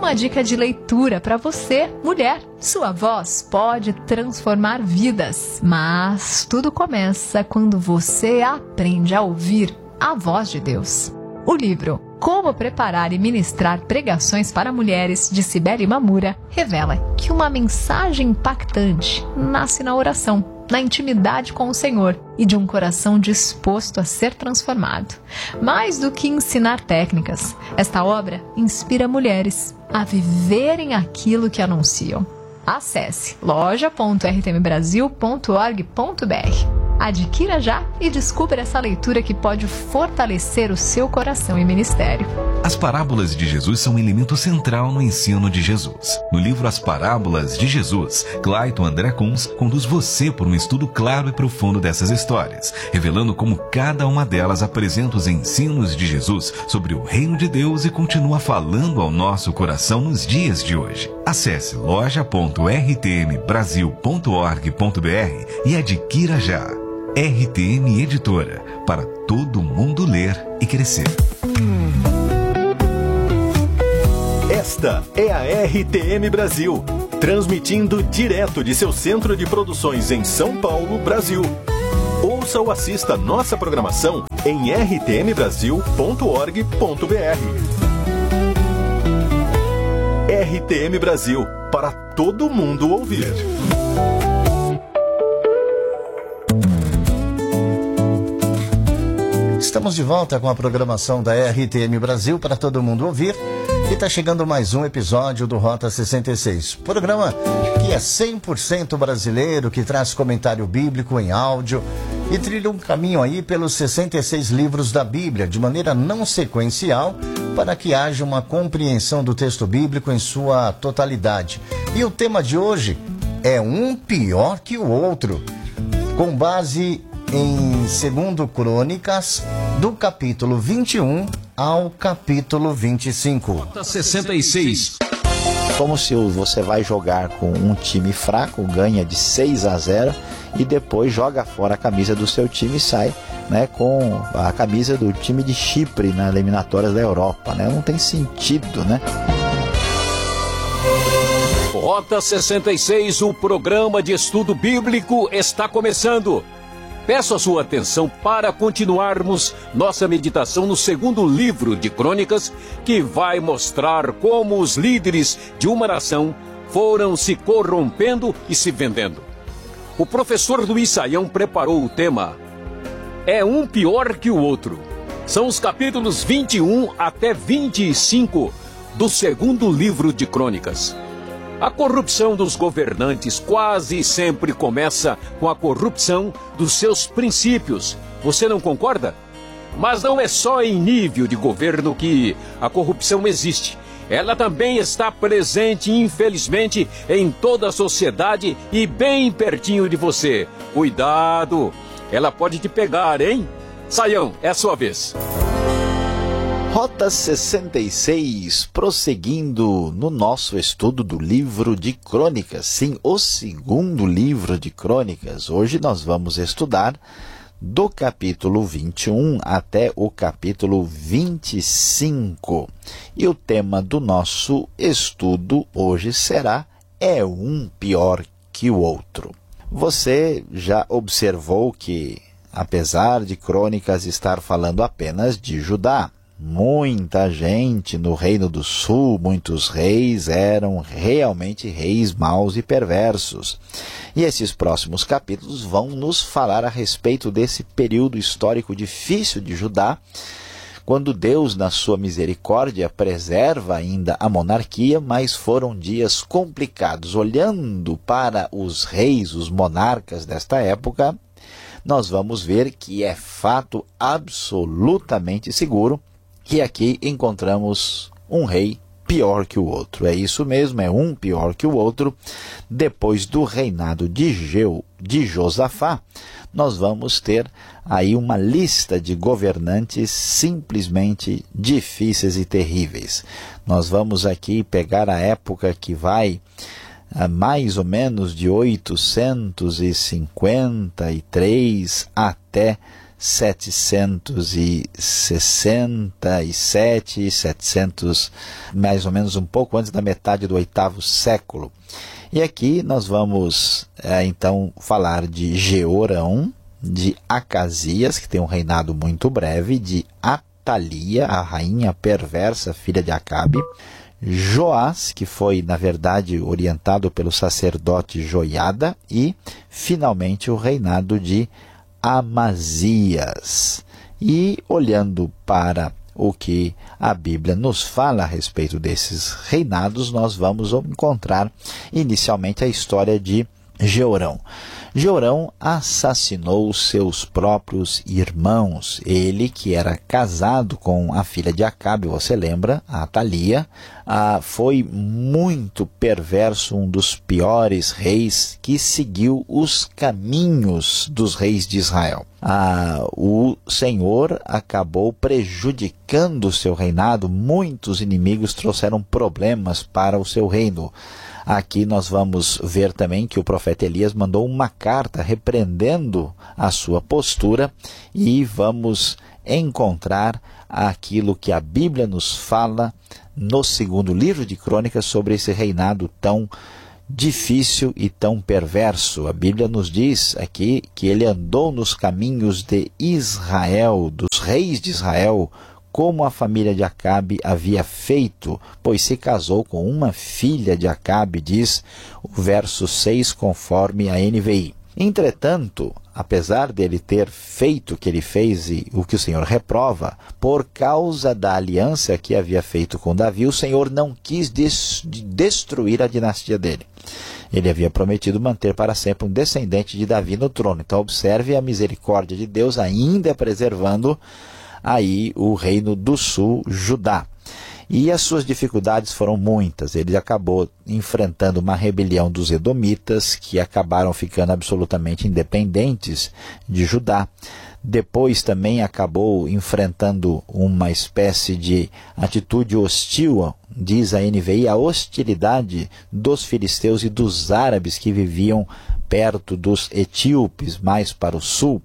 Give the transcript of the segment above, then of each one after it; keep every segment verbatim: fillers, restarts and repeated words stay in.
uma dica de leitura para você, mulher. Sua voz pode transformar vidas, mas tudo começa quando você aprende a ouvir a voz de Deus. O livro Como Preparar e Ministrar Pregações para Mulheres, de Cibele Mamura, revela que uma mensagem impactante nasce na oração, na intimidade com o Senhor e de um coração disposto a ser transformado. Mais do que ensinar técnicas, esta obra inspira mulheres a viverem aquilo que anunciam. Acesse loja ponto r t m brasil ponto org ponto b r. Adquira já e descubra essa leitura que pode fortalecer o seu coração e ministério. As parábolas de Jesus são um elemento central no ensino de Jesus. No livro As Parábolas de Jesus, Clayton André Kunz conduz você por um estudo claro e profundo dessas histórias, revelando como cada uma delas apresenta os ensinos de Jesus sobre o reino de Deus e continua falando ao nosso coração nos dias de hoje. Acesse loja ponto r t m brasil ponto org ponto b r e adquira já. R T M Editora, para todo mundo ler e crescer. Esta é a R T M Brasil, transmitindo direto de seu centro de produções em São Paulo, Brasil. Ouça ou assista nossa programação em r t m brasil ponto org ponto b r. R T M Brasil, para todo mundo ouvir. Estamos de volta com a programação da R T M Brasil para todo mundo ouvir. E está chegando mais um episódio do Rota sessenta e seis. Programa que é cem por cento brasileiro, que traz comentário bíblico em áudio e trilha um caminho aí pelos sessenta e seis livros da Bíblia, de maneira não sequencial, para que haja uma compreensão do texto bíblico em sua totalidade. E o tema de hoje é um pior que o outro, com base em Segundo Crônicas, do capítulo vinte e um ao capítulo vinte e cinco. Rota sessenta e seis. Como se você vai jogar com um time fraco, ganha de seis a zero e depois joga fora a camisa do seu time e sai, né, com a camisa do time de Chipre nas eliminatórias da Europa, né? Não tem sentido, né? Rota sessenta e seis, o programa de estudo bíblico está começando. Peço a sua atenção para continuarmos nossa meditação no segundo livro de Crônicas, que vai mostrar como os líderes de uma nação foram se corrompendo e se vendendo. O professor Luiz Saião preparou o tema É um pior que o outro. São os capítulos vinte e um até vinte e cinco do segundo livro de Crônicas. A corrupção dos governantes quase sempre começa com a corrupção dos seus princípios. Você não concorda? Mas não é só em nível de governo que a corrupção existe. Ela também está presente, infelizmente, em toda a sociedade e bem pertinho de você. Cuidado! Ela pode te pegar, hein? Saião, é a sua vez. Rota sessenta e seis, prosseguindo no nosso estudo do livro de Crônicas. Sim, o segundo livro de Crônicas. Hoje nós vamos estudar do capítulo vinte e um até o capítulo vinte e cinco. E o tema do nosso estudo hoje será É um pior que o outro. Você já observou que, apesar de Crônicas estar falando apenas de Judá, muita gente no Reino do Sul, muitos reis eram realmente reis maus e perversos. E esses próximos capítulos vão nos falar a respeito desse período histórico difícil de Judá, quando Deus, na sua misericórdia, preserva ainda a monarquia, mas foram dias complicados. Olhando para os reis, os monarcas desta época, nós vamos ver que é fato absolutamente seguro que aqui encontramos um rei pior que o outro. É isso mesmo, é um pior que o outro. Depois do reinado de, Geu, de Josafá, nós vamos ter aí uma lista de governantes simplesmente difíceis e terríveis. Nós vamos aqui pegar a época que vai a mais ou menos de oitocentos e cinquenta e três até setecentos e sessenta e sete, setecentos, mais ou menos um pouco antes da metade do oitavo século. E aqui nós vamos é, então falar de Jeorão, de Acasias, que tem um reinado muito breve, de Atalia, a rainha perversa, filha de Acabe, Joás, que foi, na verdade, orientado pelo sacerdote Joiada, e, finalmente, o reinado de Amazias. E, olhando para o que a Bíblia nos fala a respeito desses reinados, nós vamos encontrar, inicialmente, a história de Jeorão. Jeorão assassinou seus próprios irmãos. Ele, que era casado com a filha de Acabe, você lembra, a Atalia, ah, foi muito perverso, um dos piores reis que seguiu os caminhos dos reis de Israel. Ah, o Senhor acabou prejudicando o seu reinado, muitos inimigos trouxeram problemas para o seu reino. Aqui nós vamos ver também que o profeta Elias mandou uma carta repreendendo a sua postura e vamos encontrar aquilo que a Bíblia nos fala no segundo livro de Crônicas sobre esse reinado tão difícil e tão perverso. A Bíblia nos diz aqui que ele andou nos caminhos de Israel, dos reis de Israel, como a família de Acabe havia feito, pois se casou com uma filha de Acabe, diz o verso seis, conforme a N V I. Entretanto, apesar dele ter feito o que ele fez e o que o Senhor reprova, por causa da aliança que havia feito com Davi, o Senhor não quis des- destruir a dinastia dele. Ele havia prometido manter para sempre um descendente de Davi no trono. Então observe a misericórdia de Deus ainda preservando aí o reino do sul, Judá. E as suas dificuldades foram muitas. Ele acabou enfrentando uma rebelião dos edomitas, que acabaram ficando absolutamente independentes de Judá. Depois também acabou enfrentando uma espécie de atitude hostil, diz a N V I, a hostilidade dos filisteus e dos árabes que viviam perto dos etíopes, mais para o sul.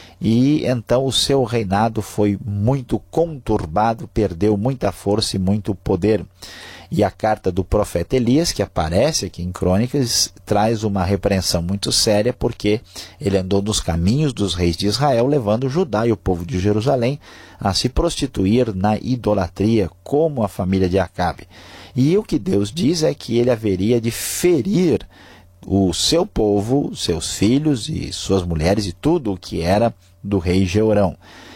E então o seu reinado foi muito conturbado, perdeu muita força e muito poder. E a carta do profeta Elias, que aparece aqui em Crônicas, traz uma repreensão muito séria, porque ele andou nos caminhos dos reis de Israel, levando Judá e o povo de Jerusalém a se prostituir na idolatria, como a família de Acabe. E o que Deus diz é que ele haveria de ferir o seu povo, seus filhos e suas mulheres e tudo o que era do rei Jeorão.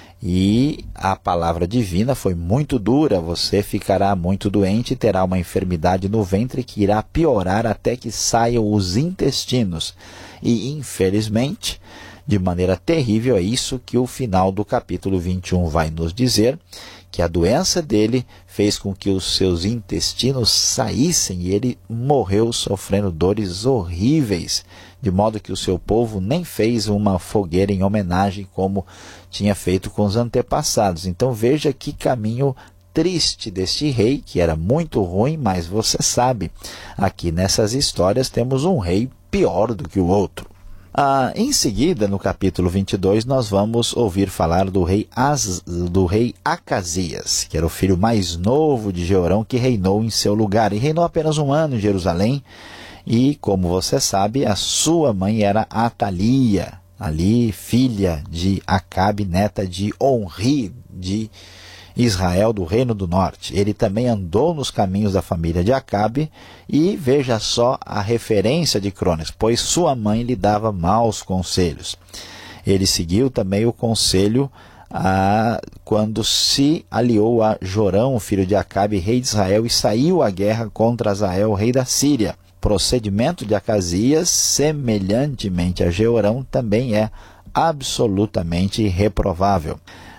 E a palavra divina foi muito dura: você ficará muito doente e terá uma enfermidade no ventre que irá piorar até que saiam os intestinos. E infelizmente, de maneira terrível, é isso que o final do capítulo vinte e um vai nos dizer, que a doença dele fez com que os seus intestinos saíssem e ele morreu sofrendo dores horríveis, de modo que o seu povo nem fez uma fogueira em homenagem como tinha feito com os antepassados. Então veja que caminho triste deste rei, que era muito ruim, mas você sabe, aqui nessas histórias temos um rei pior do que o outro. Ah, em seguida, no capítulo vinte e dois, nós vamos ouvir falar do rei, Az, do rei Acasias, que era o filho mais novo de Jeorão, que reinou em seu lugar. E reinou apenas um ano em Jerusalém. E, como você sabe, a sua mãe era Atalia, ali filha de Acabe, neta de Onri, de Israel, do Reino do Norte. Ele também andou nos caminhos da família de Acabe, e veja só a referência de Crônicas, pois sua mãe lhe dava maus conselhos. Ele seguiu também o conselho ah, quando se aliou a Jorão, filho de Acabe, rei de Israel, e saiu à guerra contra Azael, rei da Síria. Procedimento de Acasias, semelhantemente a Jeorão, também é absolutamente reprovável.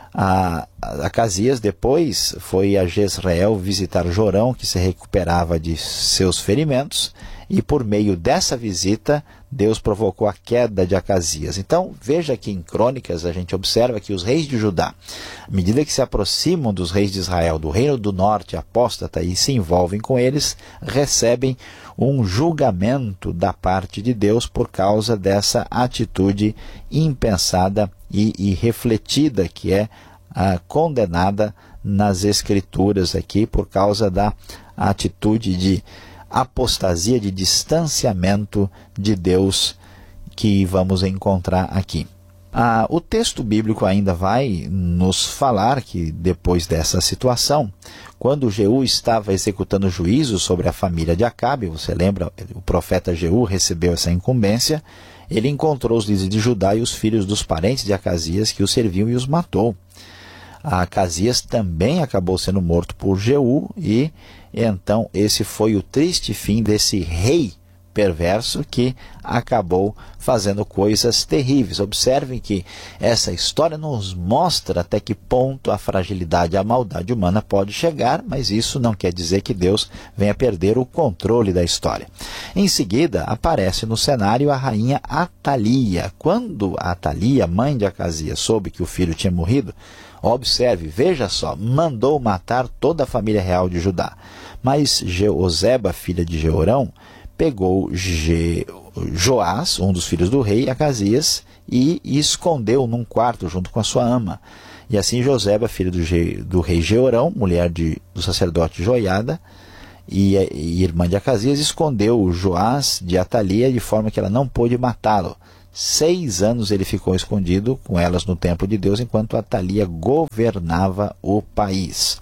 A Acasias depois foi a Jezreel visitar Jorão, que se recuperava de seus ferimentos, e por meio dessa visita, Deus provocou a queda de Acasias. Então, veja que em Crônicas a gente observa que os reis de Judá, à medida que se aproximam dos reis de Israel, do reino do norte apóstata, e se envolvem com eles, recebem um julgamento da parte de Deus por causa dessa atitude impensada e, e refletida, que é ah, condenada nas Escrituras aqui, por causa da atitude de apostasia, de distanciamento de Deus que vamos encontrar aqui. Ah, o texto bíblico ainda vai nos falar que depois dessa situação, quando Jeú estava executando juízo sobre a família de Acabe, você lembra, o profeta Jeú recebeu essa incumbência, ele encontrou os líderes de Judá e os filhos dos parentes de Acasias que o serviam e os matou. Acasias também acabou sendo morto por Jeú, e então esse foi o triste fim desse rei perverso que acabou fazendo coisas terríveis. Observem que essa história nos mostra até que ponto a fragilidade e a maldade humana pode chegar, mas isso não quer dizer que Deus venha perder o controle da história. Em seguida, aparece no cenário a rainha Atalia. Quando Atalia, mãe de Acasias, soube que o filho tinha morrido, observe, veja só, mandou matar toda a família real de Judá. Mas Jeozeba, filha de Jeorão, pegou Je... Joás, um dos filhos do rei, Acasias, e escondeu num quarto junto com a sua ama. E assim Joseba, filha do, Je... do rei Jeorão, mulher de... do sacerdote Joiada, e, e irmã de Acasias, escondeu Joás de Atalia de forma que ela não pôde matá-lo. Seis anos ele ficou escondido com elas no templo de Deus, enquanto Atalia governava o país.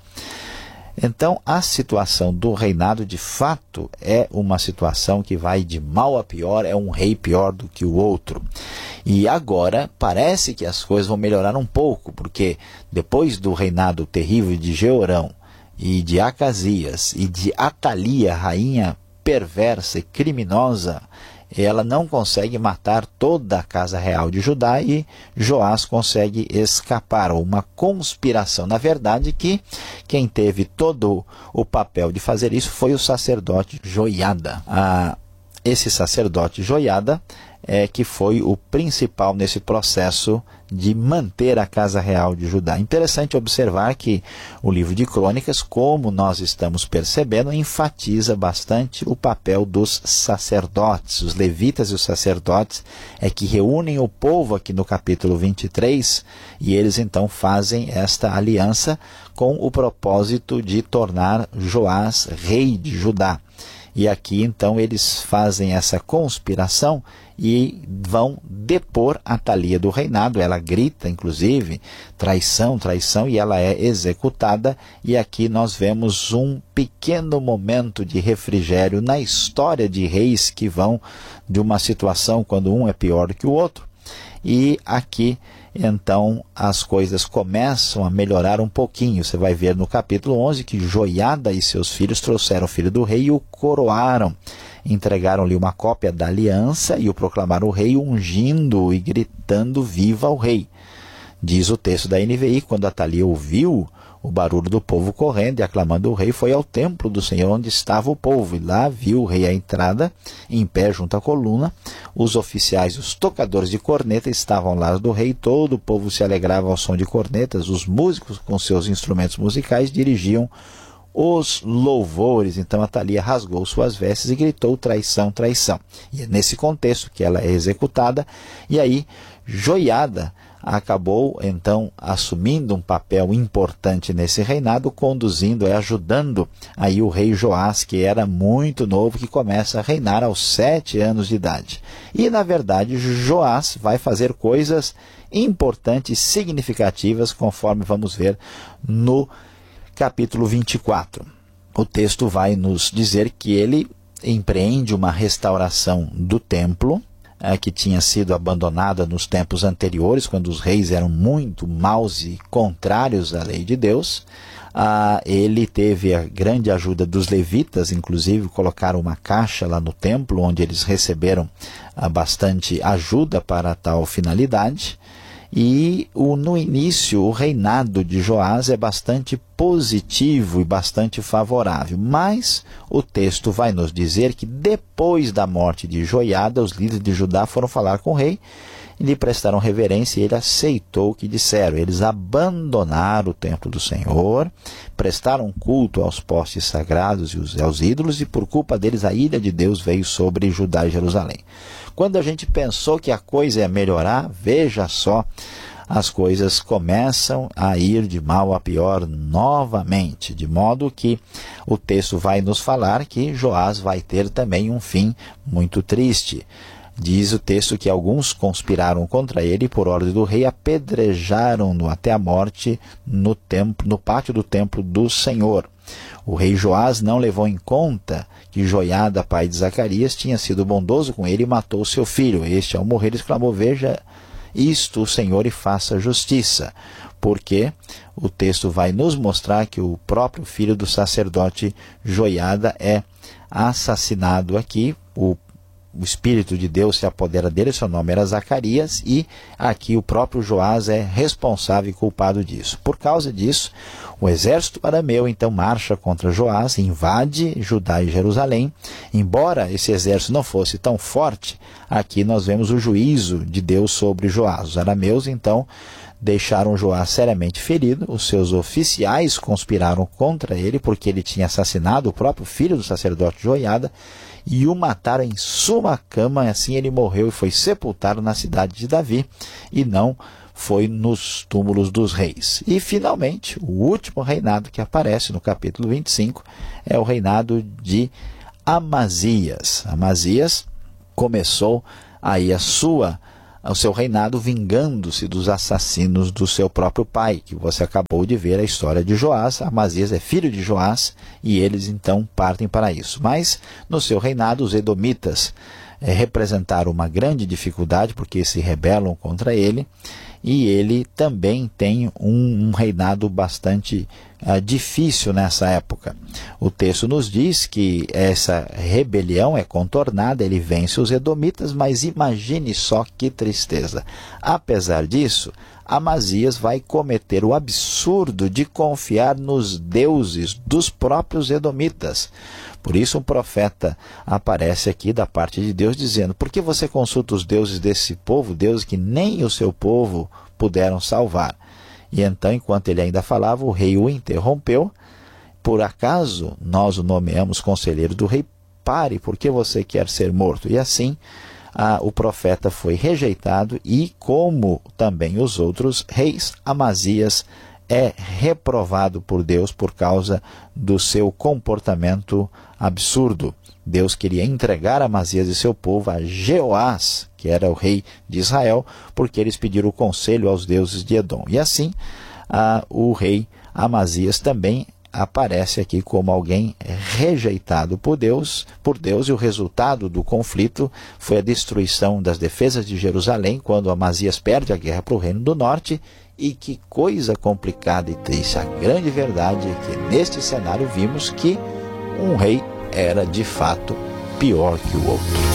Então, a situação do reinado, de fato, é uma situação que vai de mal a pior, é um rei pior do que o outro. E agora, parece que as coisas vão melhorar um pouco, porque depois do reinado terrível de Jeorão, e de Acasias, e de Atalia, rainha perversa e criminosa, ela não consegue matar toda a casa real de Judá e Joás consegue escapar. Uma conspiração, na verdade, que quem teve todo o papel de fazer isso foi o sacerdote Joiada. Ah, esse sacerdote Joiada é que foi o principal nesse processo de manter a casa real de Judá. Interessante observar que o livro de Crônicas, como nós estamos percebendo, enfatiza bastante o papel dos sacerdotes. Os levitas e os sacerdotes é que reúnem o povo aqui no capítulo vinte e três, e eles então fazem esta aliança com o propósito de tornar Joás rei de Judá. E aqui então eles fazem essa conspiração e vão depor Atalia do reinado. Ela grita, inclusive, traição, traição, e ela é executada. E aqui nós vemos um pequeno momento de refrigério na história de reis que vão de uma situação quando um é pior do que o outro. E aqui, então, as coisas começam a melhorar um pouquinho. Você vai ver no capítulo onze que Joiada e seus filhos trouxeram o filho do rei e o coroaram. Entregaram-lhe uma cópia da aliança e o proclamaram o rei, ungindo e gritando: viva o rei. Diz o texto da N V I, quando Atalia ouviu o barulho do povo correndo e aclamando o rei, foi ao templo do Senhor onde estava o povo, e lá viu o rei à entrada, em pé junto à coluna. Os oficiais e os tocadores de corneta estavam ao lado do rei, todo o povo se alegrava ao som de cornetas, os músicos com seus instrumentos musicais dirigiam os louvores. Então Atalia rasgou suas vestes e gritou: traição, traição. E é nesse contexto que ela é executada, e aí Joiada acabou então assumindo um papel importante nesse reinado, conduzindo e ajudando aí o rei Joás, que era muito novo, que começa a reinar aos sete anos de idade. E na verdade Joás vai fazer coisas importantes, significativas, conforme vamos ver no capítulo vinte e quatro. O texto vai nos dizer que ele empreende uma restauração do templo, que tinha sido abandonada nos tempos anteriores, quando os reis eram muito maus e contrários à lei de Deus. Ah, ele teve a grande ajuda dos levitas, inclusive colocaram uma caixa lá no templo, onde eles receberam ah, bastante ajuda para tal finalidade. E o, no início, o reinado de Joás é bastante positivo e bastante favorável. Mas o texto vai nos dizer que depois da morte de Joiada, os líderes de Judá foram falar com o rei, e lhe prestaram reverência e ele aceitou o que disseram. Eles abandonaram o templo do Senhor, prestaram culto aos postes sagrados e aos ídolos, e por culpa deles a ira de Deus veio sobre Judá e Jerusalém. Quando a gente pensou que a coisa ia melhorar, veja só, as coisas começam a ir de mal a pior novamente, de modo que o texto vai nos falar que Joás vai ter também um fim muito triste. Diz o texto que alguns conspiraram contra ele e, por ordem do rei, apedrejaram-no até a morte no, templo, no pátio do templo do Senhor. O rei Joás não levou em conta que Joiada, pai de Zacarias, tinha sido bondoso com ele e matou seu filho. Este, ao morrer, exclamou: veja isto, o Senhor, e faça justiça. Porque o texto vai nos mostrar que o próprio filho do sacerdote Joiada é assassinado aqui. O O Espírito de Deus se apodera dele, seu nome era Zacarias, e aqui o próprio Joás é responsável e culpado disso. Por causa disso, o exército arameu então marcha contra Joás, invade Judá e Jerusalém. Embora esse exército não fosse tão forte, aqui nós vemos o juízo de Deus sobre Joás. Os arameus então deixaram Joás seriamente ferido, os seus oficiais conspiraram contra ele, porque ele tinha assassinado o próprio filho do sacerdote Joiada, e o mataram em sua cama, e assim ele morreu e foi sepultado na cidade de Davi, e não foi nos túmulos dos reis. E finalmente, o último reinado que aparece no capítulo vinte e cinco é o reinado de Amazias. Amazias começou aí a sua o seu reinado vingando-se dos assassinos do seu próprio pai, que você acabou de ver a história de Joás. Amazias é filho de Joás e eles então partem para isso. Mas no seu reinado os edomitas é, representaram uma grande dificuldade porque se rebelam contra ele, e ele também tem um, um reinado bastante uh, difícil nessa época. O texto nos diz que essa rebelião é contornada, ele vence os edomitas, mas imagine só que tristeza. Apesar disso, Amazias vai cometer o absurdo de confiar nos deuses dos próprios edomitas. Por isso um profeta aparece aqui da parte de Deus dizendo: por que você consulta os deuses desse povo, deuses que nem o seu povo puderam salvar? E então, enquanto ele ainda falava, o rei o interrompeu: por acaso nós o nomeamos conselheiro do rei? Pare, por que você quer ser morto? E assim ah, o profeta foi rejeitado, e como também os outros reis, Amazias é reprovado por Deus por causa do seu comportamento absurdo. Deus queria entregar Amazias e seu povo a Jeoás, que era o rei de Israel, porque eles pediram o conselho aos deuses de Edom. E assim, ah, o rei Amazias também aparece aqui como alguém rejeitado por Deus, por Deus, e o resultado do conflito foi a destruição das defesas de Jerusalém, quando Amazias perde a guerra para o reino do norte. E que coisa complicada e triste. A grande verdade é que neste cenário vimos que um rei era de fato pior que o outro.